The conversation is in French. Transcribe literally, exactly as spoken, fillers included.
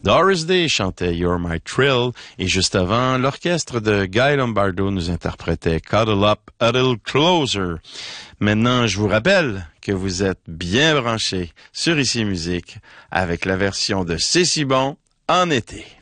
Doris Day chantait You're My Thrill et juste avant, l'orchestre de Guy Lombardo nous interprétait Cuddle Up a Little Closer. Maintenant, je vous rappelle que vous êtes bien branchés sur Ici Musique avec la version de C'est si bon en été.